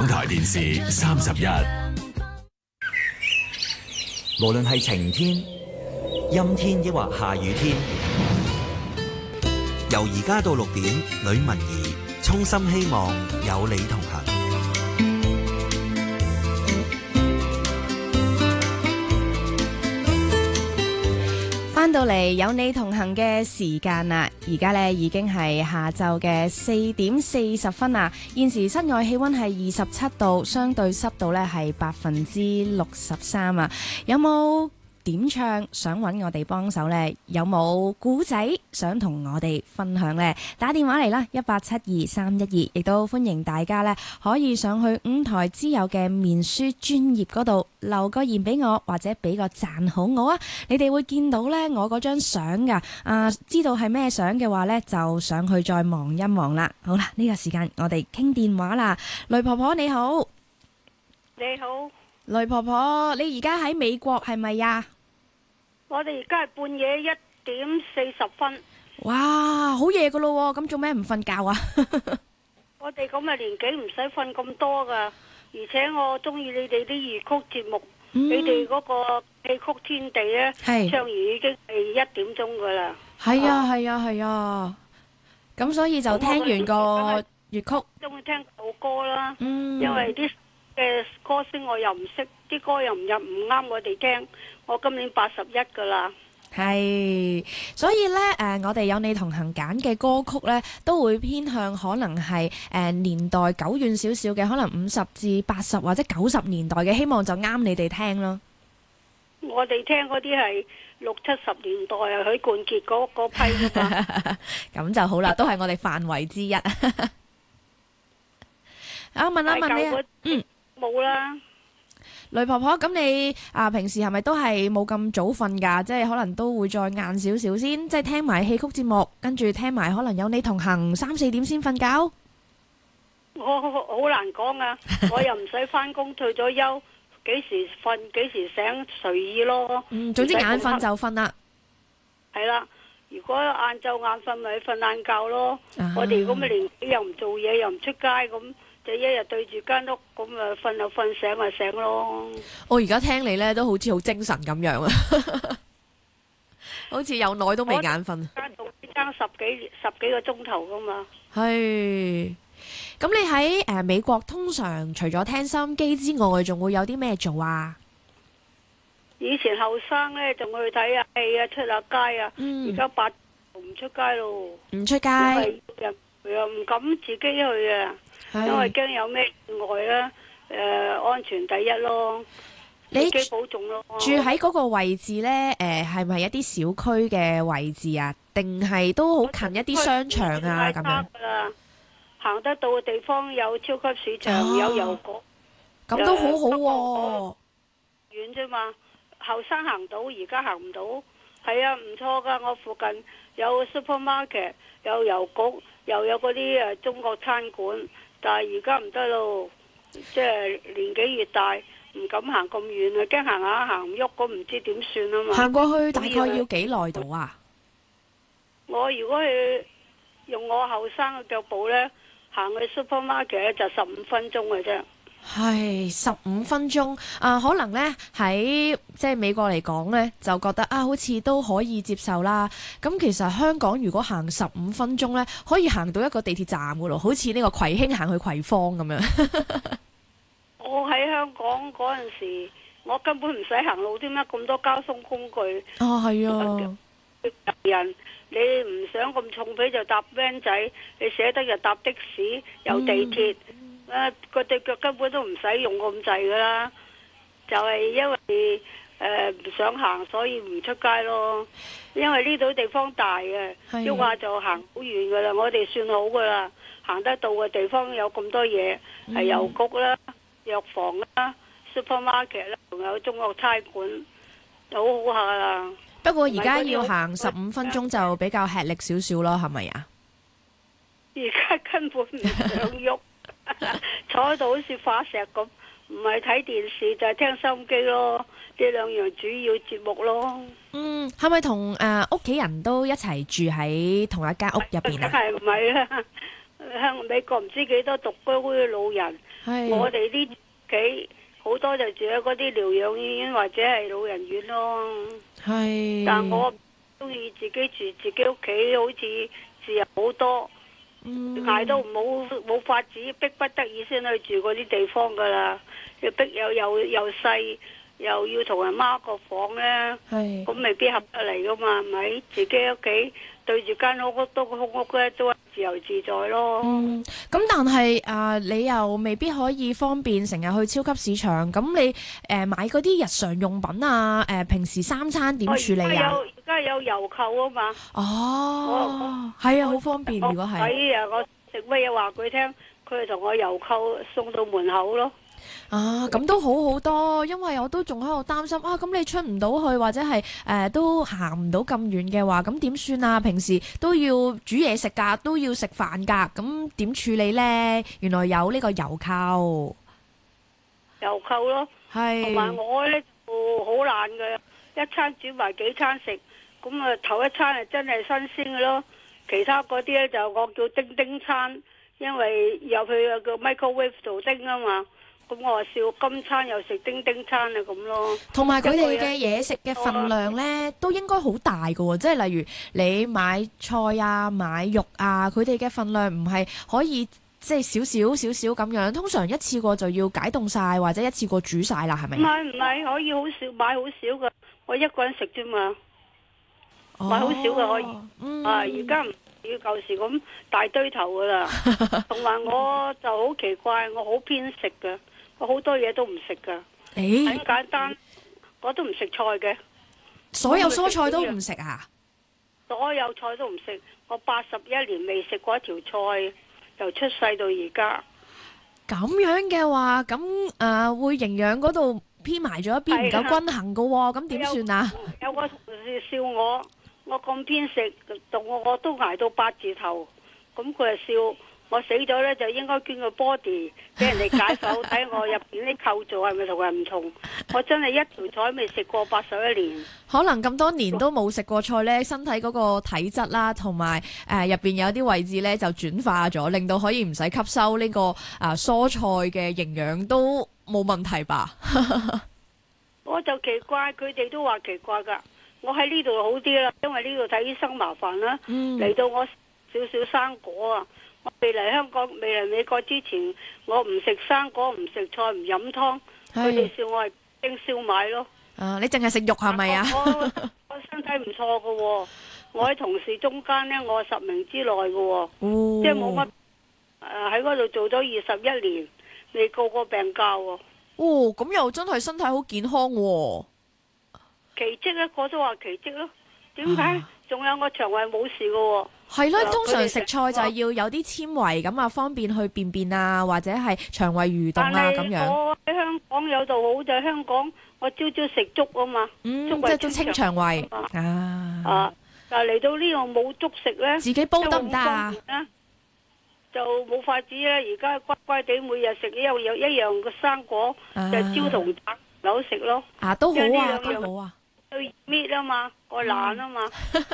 港台電視31， 無論係晴天、陰天抑或下雨天，由而家到6點，呂文儀衷心希望有你同行。 翻到嚟有你同行嘅時間啦，而家呢已經係下晝嘅4點40分啦。現時室外氣溫係27度，相對濕度呢係63%啊。有冇點唱想揾我哋幫手呢？有冇故仔想同我哋分享呢？打電話嚟啦，1872312，亦都歡迎大家呢可以上去五台之友嘅面書專頁嗰度留個言俾我，或者俾個讚好我啊！你哋會見到呢我嗰張相噶，知道係咩相嘅話呢，就上去再望一望啦。好啦，呢個時間我哋傾電話啦。雷婆婆你好。 你好， 雷婆婆，你而家喺美國係咪呀？ 我哋而家係半夜1點40分。 哇，好夜噶咯，咁做咩唔瞓覺啊？ 我哋咁嘅年紀唔使瞓咁多噶，而且我中意你哋啲粵曲節目，你哋嗰個戲曲天地呢，唱完已經係1點鐘噶啦。係啊係啊係啊，咁所以就聽完個粵曲， 中意聽舊歌啦。因為啲嘅歌星我又唔識，啲歌又唔啱我哋聽。我今年81噶啦。 係，所以呢，我哋有你同行揀嘅歌曲呢，都會偏向可能係年代久遠少少嘅，可能50至80或者90年代嘅，希望就啱你哋聽咯。 我哋聽嗰啲係60、70年代啊，許冠傑嗰批噶嘛。 咁就好啦，都係我哋範圍之一。問一問你， 冇啦。 雷婆婆，咁你平時係咪都係冇咁早瞓噶？即係可能都會再晏少少先，即係聽埋戲曲節目，跟住聽埋可能有你同行3、4點先瞓覺。 我好難講啊！我又唔使翻工，退咗休，幾時瞓幾時醒隨意咯。 總之眼瞓就瞓啦。係啦，如果晏晝眼瞓咪瞓晏覺咯。我哋咁嘅年紀又唔做嘢又唔出街咁。就一日對住間屋咁啊，瞓就瞓，醒就醒咯。 我而家聽你呢都好似好精神咁樣啊，好似有耐都未眼瞓。 爭十幾個鐘頭噶嘛。 係。咁你喺美國通常除咗聽收音機之外，仲會有啲咩做啊？ 以前後生呢，仲去睇下戲啊，出下街啊。而家8唔出街咯。唔出街。又唔敢自己去啊。因為驚有咩意外啦，安全第一咯，自己保重咯。 住喺嗰個位置呢，係咪一啲小區嘅位置啊？定係都好近一啲商場啊？咁樣行得到嘅地方有超級市場，有郵局， 咁都好好。 遠啫嘛，後生行到，而家行唔到。係啊，唔錯噶，我附近有 supermarket， 有郵局，又有嗰啲中國餐館。但係而家唔得咯，即係年紀越大，唔敢行咁遠啊，驚行下行唔喐，咁唔知點算啊嘛。 行過去大概要幾耐到啊？ 我如果去用我後生嘅腳步呢，行去 supermarket 就15分鐘嘅啫。 係15分鐘可能呢喺即係美國嚟講呢，就覺得好似都可以接受啦。咁其實香港如果行15分鐘呢，可以行到一個地鐵站噶咯，好似呢個葵興行去葵芳咁樣。 我喺香港嗰陣時，我根本唔使行路，點解咁多交通工具？ 係啊， 人你唔想咁重皮就搭 van 仔，你捨得就搭的士，有地鐵。個對腳根本都唔使用咁滯噶啦，就係因為唔想行，所以唔出街咯。因為呢度地方大嘅，一話就行好遠噶啦。我哋算好噶啦，行得到嘅地方有咁多嘢，係郵局啦、藥房啦、supermarket 啦，仲有中國差館，好好下啦。 不過而家要行15分鐘就比較吃力少少咯，係咪啊？ 而家根本唔想喐。坐喺度好似化石咁，唔係睇電視就係聽收音機咯，呢兩樣主要節目咯。 係咪同屋企人都一齊住喺同一間屋入邊啊？ 梗係唔係啦，香美國唔知幾多獨居老人， 係我哋啲屋企好多就住喺嗰啲療養院或者係老人院咯。 係， 但我中意自己住自己屋企，好似自由好多。捱到冇法子，逼不得已先去住嗰啲地方噶啦。又逼又細，又要同人孖個房咧，咁未必合得嚟噶嘛？係咪？自己屋企對住間屋都空屋咧，都係自由自在咯。 咁但係你又未必可以方便成日去超級市場。咁你買嗰啲日常用品啊，平時三餐點處理啊？ 而家有郵購啊嘛。 哦，係啊，好方便。如果係， 我食乜嘢話佢聽，佢就同我郵購送到門口咯。 咁都好好多，因為我都仲喺度擔心咁你出唔到去，或者係都行唔到咁遠嘅話，咁點算啊？平時都要煮嘢食噶，都要食飯噶，咁點處理呢？原來有呢個郵購咯， 係同埋我呢就好懶嘅，一餐煮埋幾餐食，咁啊頭一餐係真係新鮮嘅咯，其他嗰啲呢，就我叫叮餐，因為入去有個 microwave 度叮啊嘛。咁我話笑今餐又食叮餐啊咁咯， 同埋佢哋嘅嘢食嘅份量呢，都應該好大㗎喎，即係例如你買菜啊、買肉啊，佢哋嘅份量唔係可以即係少少咁樣，通常一次過就要解凍晒，或者一次過煮晒啦，係咪？ 唔係可以好少買好少㗎，我一個人食啫嘛，買好少㗎可以。而家唔要舊時咁大堆頭㗎啦，同埋我就好奇怪，我好偏食㗎。我好多嘢都唔食噶，很簡單，我都唔食菜嘅， 所有蔬菜都唔食啊？ 所有菜都唔食，我81年未食過一條菜，由出世到而家。 咁樣嘅話，咁會營養嗰度偏埋咗一邊，唔夠均衡噶喎，咁點算啊？ 有個同事笑我咁偏食，我都捱到8字頭，咁佢就笑。我死咗呢，就應該捐個 body 俾人哋解剖，睇我入邊啲構造係咪同人唔同。我真係一條菜未食過81年。可能咁多年都冇食過菜呢，身體嗰個體質啦，同埋入邊有啲位置呢就轉化咗，令到可以唔使吸收呢個蔬菜嘅營養都冇問題吧？ 我就奇怪，佢哋都話奇怪㗎。我喺呢度好啲啦，因為呢度睇醫生麻煩啦。嚟到我少生果啊。我未嚟香港、未嚟美國之前，我唔食生果、唔食菜、唔飲湯，佢哋笑我係蒸燒賣咯。 你淨係食肉係咪啊？ 我身體唔錯㗎喎，我喺同事中間呢，我10名之內㗎喎，即係冇乜喺嗰度做咗21年，未告過病假喎。 咁又真係身體好健康喎。 奇蹟啊，我都話奇蹟咯。點解？仲有我腸胃冇事㗎喎。 係咯，通常食菜就係要有啲纖維咁啊，方便去便便啊，或者係腸胃蠕動啊咁樣。 我喺香港有度好就係香港，我朝食粥啊嘛， 即係都清腸胃但係嚟到呢度冇粥食咧， 自己煲得唔得啊？ 就冇法子啦。而家乖乖地每日食一樣嘅生果，就蕉同橙扭食咯。 都好啊，都好啊。 去搣啊嘛，我懶啊嘛。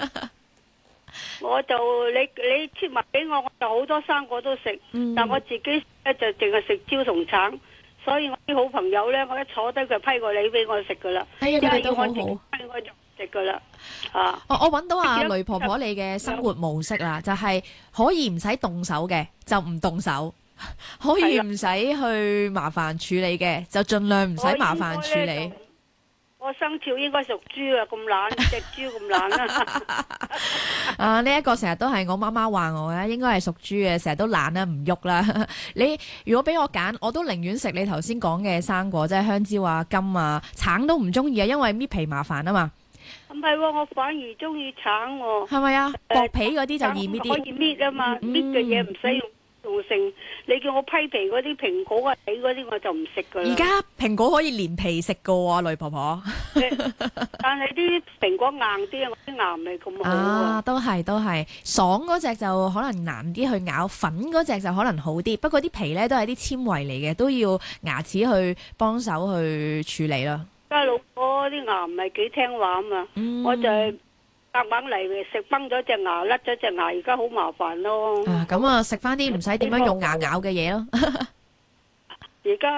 我就你切埋俾我，我就好多生果都食，但我自己咧就淨係食蕉同橙，所以我啲好朋友咧，我一坐低佢批個梨俾我食噶啦， 佢哋都好好， 我就食噶啦。 我揾到雷婆婆你嘅生活模式啦，就係可以唔使動手嘅就唔動手，可以唔使去麻煩處理嘅就盡量唔使麻煩處理。 我生肖應該屬豬啊，咁懶，隻豬咁懶啊！ 呢一個成日都係我媽媽話我嘅，應該係屬豬嘅，成日都懶啦，唔喐啦。你如果俾我揀，我都寧願食你頭先講嘅生果，即係香蕉啊、柑啊、橙都唔中意啊，因為搣皮麻煩啊嘛。 唔係喎，我反而中意橙喎。 係咪啊？薄皮嗰啲就易搣啲。 可以搣啊嘛，搣嘅嘢唔使用成。你叫我批皮嗰啲蘋果啊、皮嗰啲我就唔食噶啦。 而家蘋果可以連皮食噶喎，雷婆婆。 但係啲蘋果硬啲啊，我啲牙唔係咁好啊。 都係爽嗰隻就可能難啲去咬，粉嗰隻就可能好啲。不過啲皮咧都係啲纖維嚟嘅，都要牙齒去幫手去處理啦。 家老婆啲牙唔係幾聽話啊嘛，我就係夾硬嚟食崩咗隻牙，甩咗隻牙，而家好麻煩咯。 咁食翻啲唔使點樣用牙咬嘅嘢咯。 而家